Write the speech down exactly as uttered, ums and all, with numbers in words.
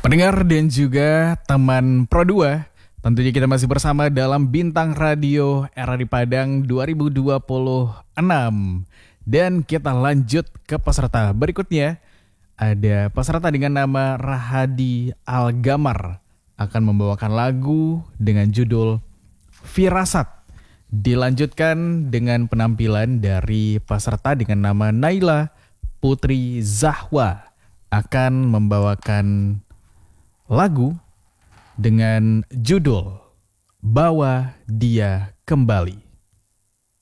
Pendengar dan juga teman Pro dua, tentunya kita masih bersama dalam Bintang Radio R A D Padang dua ribu dua puluh enam. Dan kita lanjut ke peserta berikutnya. Ada peserta dengan nama Rahadi Algamar akan membawakan lagu dengan judul Firasat. Dilanjutkan dengan penampilan dari peserta dengan nama Naila Putri Zahwa akan membawakan lagu dengan judul Bawa Dia Kembali.